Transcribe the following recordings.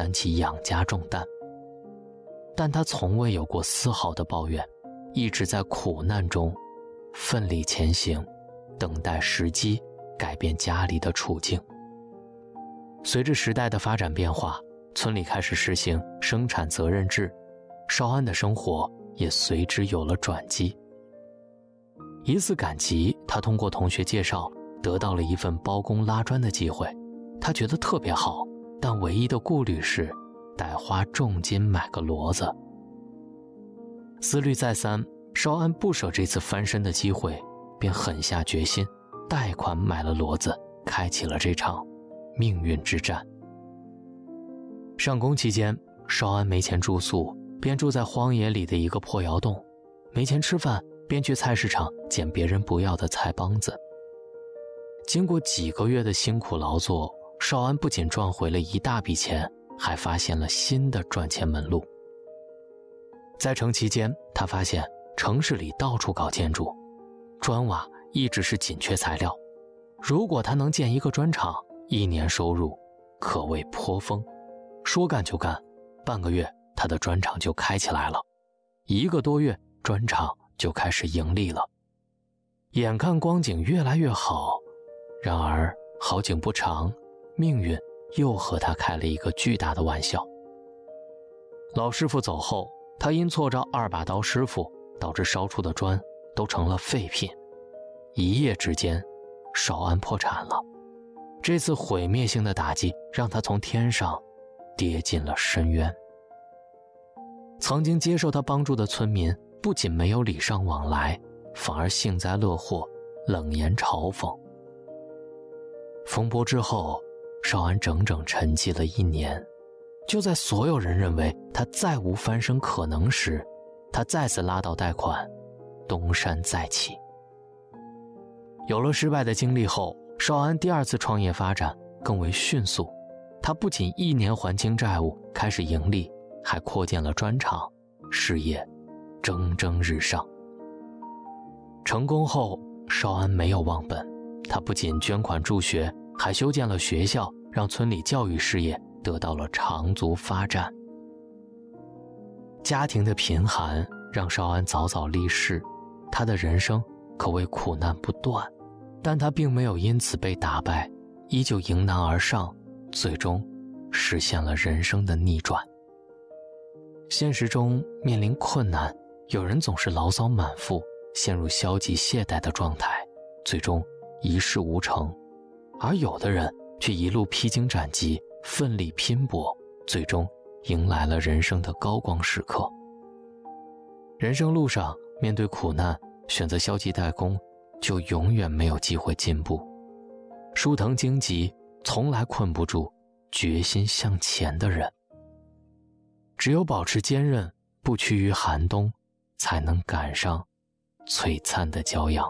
担起养家重担。但他从未有过丝毫的抱怨，一直在苦难中奋力前行，等待时机改变家里的处境。随着时代的发展变化，村里开始实行生产责任制，少安的生活也随之有了转机。一次赶集，他通过同学介绍得到了一份包工拉砖的机会，他觉得特别好，但唯一的顾虑是得花重金买个骡子。思虑再三，少安不舍这次翻身的机会，便狠下决心，贷款买了骡子，开启了这场命运之战。上工期间，少安没钱住宿，便住在荒野里的一个破窑洞，没钱吃饭，便去菜市场捡别人不要的菜帮子。经过几个月的辛苦劳作，少安不仅赚回了一大笔钱，还发现了新的赚钱门路。在城期间，他发现城市里到处搞建筑，砖瓦一直是紧缺材料，如果他能建一个砖厂，一年收入可谓颇丰。说干就干，半个月他的砖厂就开起来了，1个多月砖厂就开始盈利了。眼看光景越来越好，然而好景不长，命运又和他开了一个巨大的玩笑。老师傅走后，他因错招2把刀师傅，导致烧出的砖都成了废品。一夜之间，少安破产了。这次毁灭性的打击让他从天上跌进了深渊。曾经接受他帮助的村民不仅没有礼尚往来，反而幸灾乐祸，冷言嘲讽。风波之后，少安整整沉寂了1年。就在所有人认为他再无翻身可能时，他再次拉到贷款，东山再起。有了失败的经历后，少安第2次创业发展更为迅速。他不仅1年还清债务，开始盈利，还扩建了砖厂，事业蒸蒸日上。成功后，少安没有忘本，他不仅捐款助学，还修建了学校，让村里教育事业得到了长足发展。家庭的贫寒让少安早早离世，他的人生可谓苦难不断，但他并没有因此被打败，依旧迎难而上，最终实现了人生的逆转。现实中面临困难，有人总是牢骚满腹，陷入消极懈怠的状态，最终一事无成，而有的人却一路披荆斩棘，奋力拼搏，最终迎来了人生的高光时刻。人生路上面对苦难，选择消极怠工，就永远没有机会进步。树藤荆棘从来困不住决心向前的人。只有保持坚韧，不屈于寒冬，才能赶上璀璨的骄阳。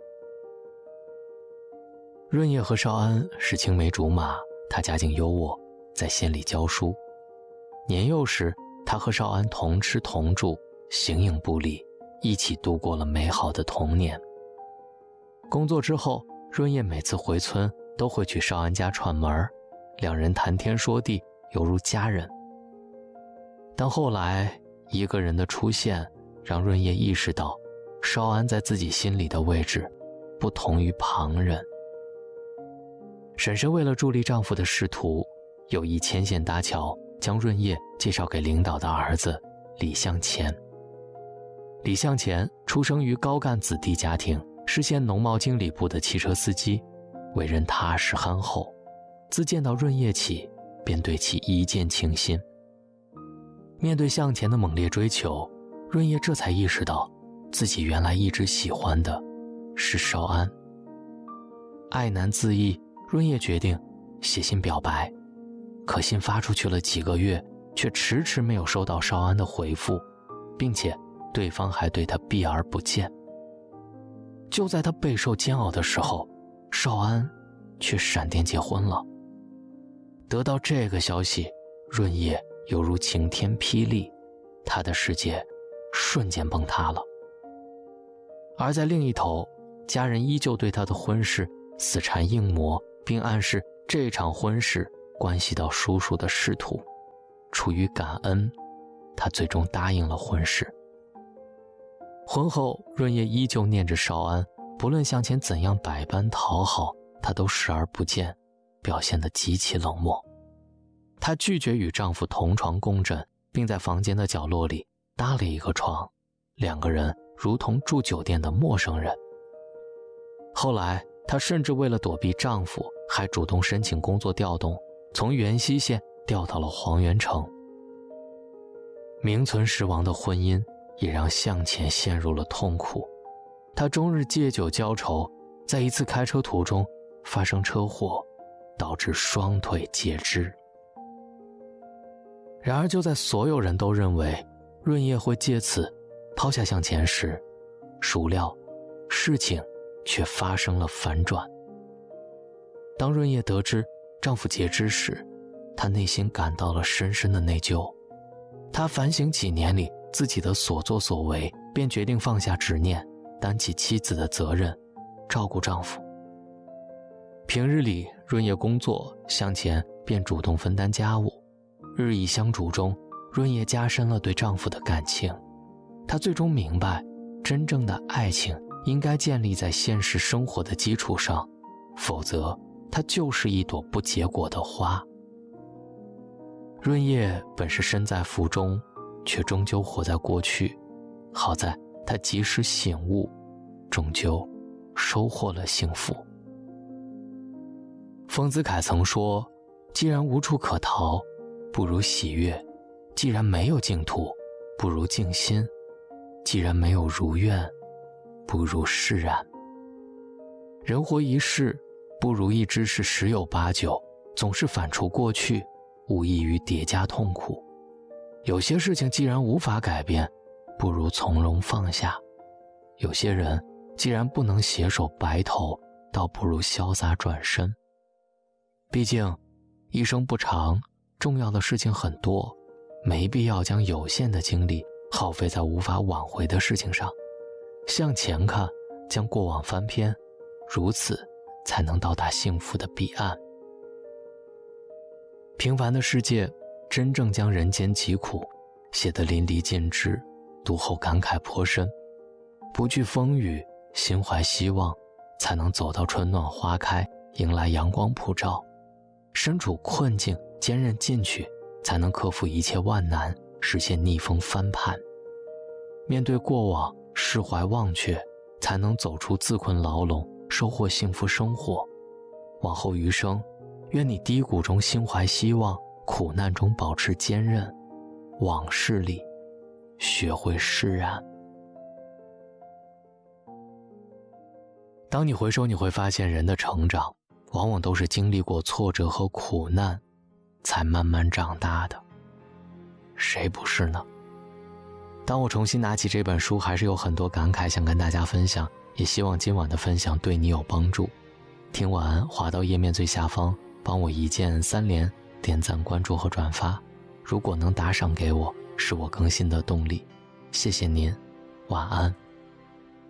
润叶和少安是青梅竹马，他家境优渥，在县里教书。年幼时，他和少安同吃同住，形影不离，一起度过了美好的童年。工作之后，润叶每次回村都会去少安家串门，两人谈天说地，犹如家人。但后来一个人的出现，让润叶意识到少安在自己心里的位置不同于旁人。婶婶为了助力丈夫的仕途，有意牵线搭桥，将润叶介绍给领导的儿子李向前。李向前出生于高干子弟家庭，是县农贸经理部的汽车司机，为人踏实憨厚，自见到润叶起便对其一见倾心。面对向前的猛烈追求，润叶这才意识到自己原来一直喜欢的是少安。爱难自抑，润叶决定写信表白，可信发出去了几个月，却迟迟没有收到少安的回复，并且对方还对他避而不见。就在他备受煎熬的时候，少安却闪电结婚了。得到这个消息，润叶犹如晴天霹雳，他的世界瞬间崩塌了。而在另一头，家人依旧对他的婚事死缠硬磨，并暗示这场婚事关系到叔叔的仕途。 出于感恩，她最终答应了婚事。婚后，润叶依旧念着少安，不论向前怎样百般讨好，她都视而不见，表现得极其冷漠。她拒绝与丈夫同床共枕，并在房间的角落里搭了一个床，两个人如同住酒店的陌生人。后来，她甚至为了躲避丈夫，还主动申请工作调动，从元溪县调到了黄元城。名存实亡的婚姻也让向前陷入了痛苦。他终日借酒浇愁，在一次开车途中发生车祸，导致双腿截肢。然而就在所有人都认为润叶会借此抛下向前时，孰料事情却发生了反转。当润叶得知丈夫截肢时，她内心感到了深深的内疚。她反省几年里自己的所作所为，便决定放下执念，担起妻子的责任，照顾丈夫。平日里，润叶工作，向前便主动分担家务。日益相处中，润叶加深了对丈夫的感情。她最终明白，真正的爱情应该建立在现实生活的基础上，否则它就是一朵不结果的花。润叶本是身在福中，却终究活在过去。好在她及时醒悟，终究收获了幸福。丰子恺曾说，既然无处可逃，不如喜悦；既然没有净土，不如静心；既然没有如愿，不如释然。人活一世，不如意之事十有八九，总是反刍过去，无异于叠加痛苦。有些事情既然无法改变，不如从容放下；有些人既然不能携手白头，倒不如潇洒转身。毕竟一生不长，重要的事情很多，没必要将有限的精力耗费在无法挽回的事情上。向前看，将过往翻篇，如此才能到达幸福的彼岸。平凡的世界真正将人间疾苦写得淋漓尽致，读后感慨颇深。不惧风雨，心怀希望，才能走到春暖花开，迎来阳光普照。身处困境，坚韧进取，才能克服一切万难，实现逆风翻盘。面对过往，释怀忘却，才能走出自困牢笼，收获幸福生活。往后余生，愿你低谷中心怀希望，苦难中保持坚韧，往事里学会释然。当你回首，你会发现人的成长往往都是经历过挫折和苦难才慢慢长大的，谁不是呢？当我重新拿起这本书，还是有很多感慨想跟大家分享，也希望今晚的分享对你有帮助。听完滑到页面最下方，帮我一键3连点赞、关注和转发，如果能打赏给我，是我更新的动力。谢谢您，晚安。